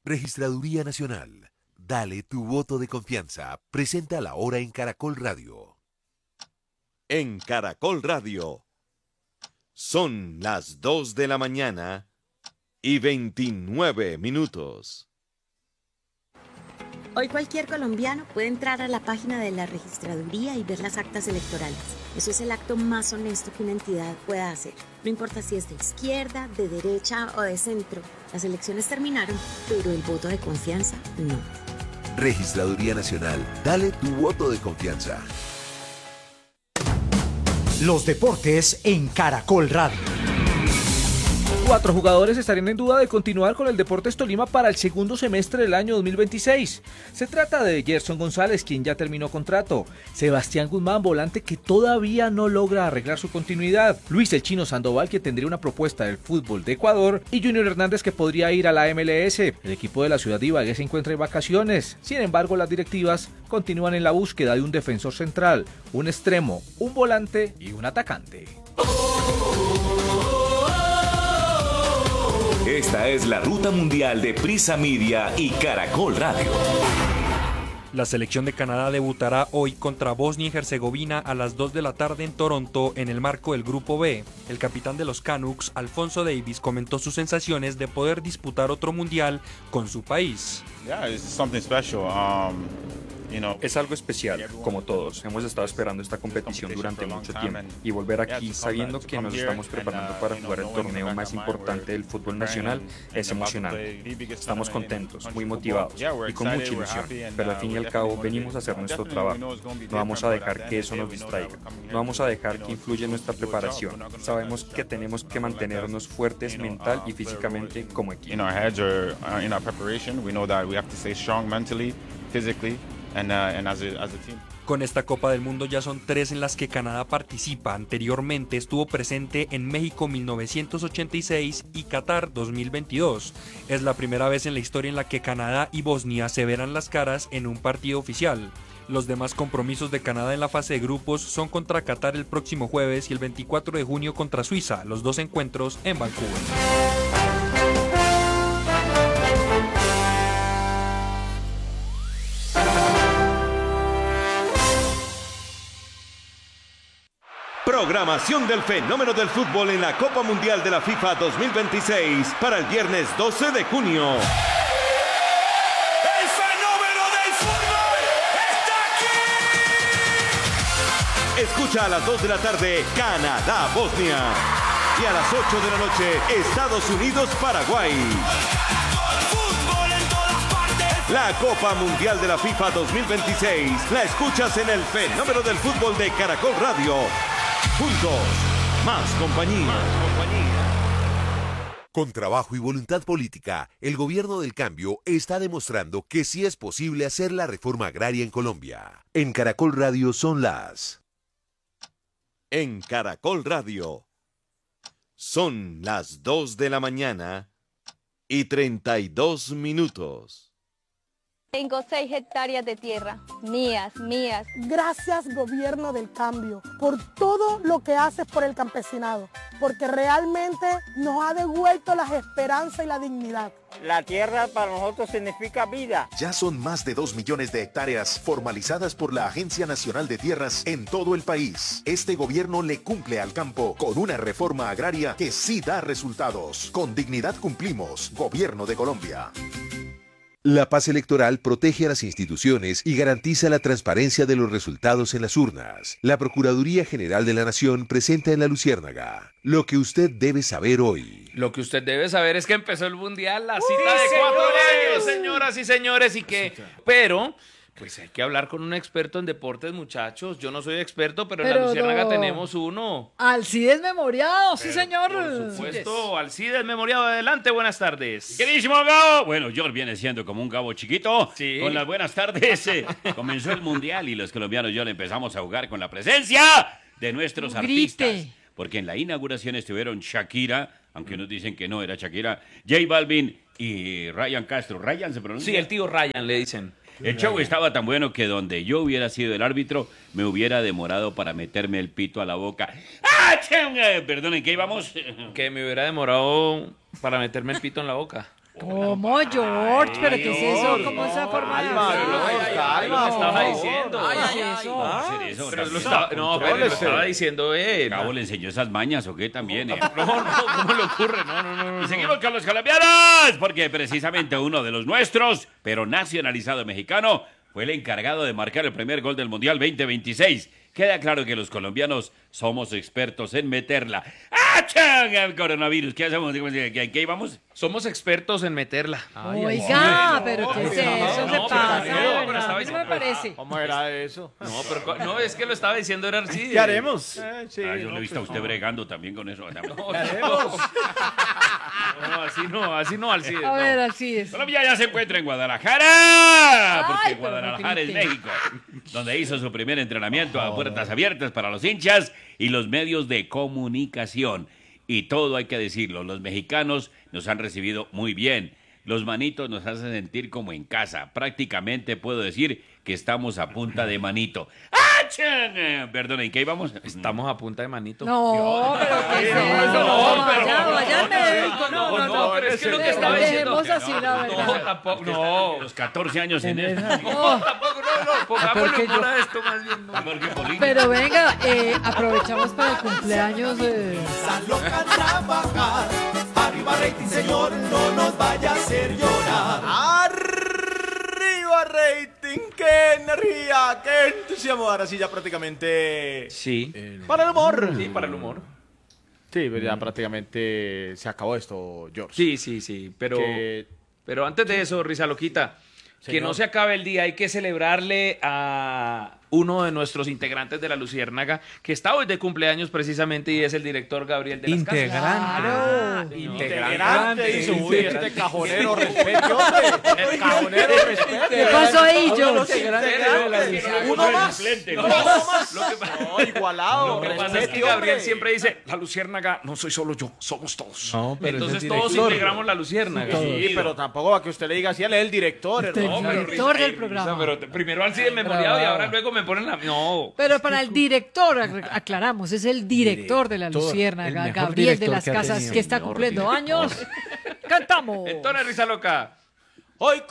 Registraduría Nacional. Dale tu voto de confianza. Presenta la hora en Caracol Radio. En Caracol Radio. Son las 2 de la mañana y 29 minutos. Hoy cualquier colombiano puede entrar a la página de la registraduría y ver las actas electorales. Eso es el acto más honesto que una entidad pueda hacer. No importa si es de izquierda, de derecha o de centro. Las elecciones terminaron, pero el voto de confianza no. Registraduría Nacional. Dale tu voto de confianza. Los deportes en Caracol Radio. 4 jugadores estarían en duda de continuar con el Deportes Tolima para el segundo semestre del año 2026. Se trata de Gerson González, quien ya terminó contrato, Sebastián Guzmán, volante que todavía no logra arreglar su continuidad, Luis el Chino Sandoval, que tendría una propuesta del fútbol de Ecuador, y Junior Hernández, que podría ir a la MLS. El equipo de la ciudad de Ibagué se encuentra en vacaciones. Sin embargo, las directivas continúan en la búsqueda de un defensor central, un extremo, un volante y un atacante. Esta es la ruta mundial de Prisa Media y Caracol Radio. La selección de Canadá debutará hoy contra Bosnia y Herzegovina a las 2 de la tarde en Toronto en el marco del Grupo B. El capitán de los Canucks, Alfonso Davies, comentó sus sensaciones de poder disputar otro mundial con su país. Es algo especial, como todos. Hemos estado esperando esta competición durante mucho tiempo y volver aquí sabiendo que nos estamos preparando para jugar el torneo más importante del fútbol nacional es emocionante. Estamos contentos, muy motivados y con mucha ilusión, pero al fin y al cabo venimos a hacer nuestro trabajo. No vamos a dejar que eso nos distraiga, no vamos a dejar que influya en nuestra preparación. Sabemos que tenemos que mantenernos fuertes mental y físicamente como equipo. Con esta Copa del Mundo ya son 3 en las que Canadá participa. Anteriormente estuvo presente en México 1986 y Qatar 2022. Es la primera vez en la historia en la que Canadá y Bosnia se verán las caras en un partido oficial. Los demás compromisos de Canadá en la fase de grupos son contra Qatar el próximo jueves y el 24 de junio contra Suiza, los 2 encuentros en Vancouver. Programación del fenómeno del fútbol en la Copa Mundial de la FIFA 2026 para el viernes 12 de junio. ¡El fenómeno del fútbol está aquí! Escucha a las 2 de la tarde Canadá-Bosnia y a las 8 de la noche Estados Unidos-Paraguay. ¡Fútbol en todas partes! La Copa Mundial de la FIFA 2026 la escuchas en el fenómeno del fútbol de Caracol Radio. Juntos, más compañía. Con trabajo y voluntad política, el gobierno del cambio está demostrando que sí es posible hacer la reforma agraria en Colombia. En Caracol Radio son las... En Caracol Radio son las 2 de la mañana y 32 minutos. Tengo 6 hectáreas de tierra, mías. Gracias, gobierno del cambio, por todo lo que haces por el campesinado, porque realmente nos ha devuelto las esperanzas y la dignidad. La tierra para nosotros significa vida. Ya son más de 2 millones de hectáreas formalizadas por la Agencia Nacional de Tierras en todo el país. Este gobierno le cumple al campo con una reforma agraria que sí da resultados. Con dignidad cumplimos, Gobierno de Colombia. La paz electoral protege a las instituciones y garantiza la transparencia de los resultados en las urnas. La Procuraduría General de la Nación presenta en La Luciérnaga lo que usted debe saber hoy. Lo que usted debe saber es que empezó el Mundial, la cita de 4 años, señoras y señores, y que... Pero... Pues hay que hablar con un experto en deportes, muchachos. Yo no soy experto, pero en La Luciérnaga no. tenemos uno. Alcides Memoriado, sí señor. Por supuesto, Alcides Memoriado, adelante, buenas tardes. Queridísimo Gabo, bueno, George viene siendo como un Gabo chiquito, sí. Con las buenas tardes. Comenzó el Mundial y los colombianos ya le empezamos a jugar con la presencia de nuestros artistas. Porque en la inauguración estuvieron Shakira, aunque unos dicen que no era Shakira, J Balvin y Ryan Castro. ¿Ryan se pronuncia? Sí, el tío Ryan le dicen. El show estaba tan bueno que donde yo hubiera sido el árbitro, me hubiera demorado para meterme el pito a la boca. ¡Ah, chinga! Perdonen, ¿qué íbamos? Que me hubiera demorado para meterme el pito en la boca. ¿Cómo, George? ¿Pero qué es eso? ¿Cómo esa forma de hablar? Lo que estaba diciendo. ¿Qué es eso? Pero lo estaba diciendo él. Cabo le enseñó esas mañas o qué también. No, ¿cómo le ocurre? No. Y seguimos con los colombianos, porque precisamente uno de los nuestros, pero nacionalizado mexicano, fue el encargado de marcar el primer gol del Mundial 2026. Queda claro que los colombianos somos expertos en meterla. ¡Ah, el coronavirus! ¿Qué hacemos? ¿En qué íbamos? Somos expertos en meterla. Oiga, pero ¿qué es eso? Se pasa, de verdad. A mí no me parece. ¿Cómo era eso? No, es que lo estaba diciendo era así. ¿Qué haremos? Yo lo he visto a usted bregando también con eso. ¿Qué haremos? Así no, Alcides. A ver, así es. Colombia ya se encuentra en Guadalajara, porque Ay, pero Guadalajara es no grite. México, donde hizo su primer entrenamiento a puertas abiertas para los hinchas y los medios de comunicación. Y todo hay que decirlo, los mexicanos nos han recibido muy bien. Los manitos nos hacen sentir como en casa. Prácticamente puedo decir que estamos a punta de manito. Perdón, ¿en qué íbamos? Estamos a punta de manito. No, pero ¿qué es eso? Vaya al médico. No, pero es que lo que estaba diciendo. Dejemos así, la verdad. No, tampoco. No. Los 14 años en eso. No, tampoco, no. Pongámosle humor a esto más bien. No. Pero venga, aprovechamos para el cumpleaños de... Loca trabajar, arriba rating señor, no nos vaya a hacer llorar. ¡Arriba rating! ¡Qué energía! ¡Qué entusiasmo! Ahora sí ya prácticamente... Sí. Para el humor. Sí, para el humor. Sí, pero ya prácticamente se acabó esto, George. Sí, pero antes de eso, Risa Loquita, que Señor. no se acabe el día, hay que celebrarle a uno de nuestros integrantes de La Luciérnaga, que está hoy de cumpleaños precisamente y es el director Gabriel de las Casas. Claro. Integrante. Uy, este cajonero, respete, hombre. El cajonero, respete. ¿Qué pasó ahí, George? Uno más. No, igualado. Lo que pasa es que Gabriel siempre dice, La Luciérnaga no soy solo yo, somos todos. No, pero entonces es el todos director. integramos La Luciérnaga. Sí, pero tampoco va que usted le diga así, él es el director, hermano. El director del programa. Pero primero al CIDE memoriado y ahora luego me ponen la... No. Pero para el director, aclaramos, es el director de La Luciérnaga, Gabriel de las Casas, que está cumpliendo años. ¡Cantamos! Entonces, Risa Loca. Hoy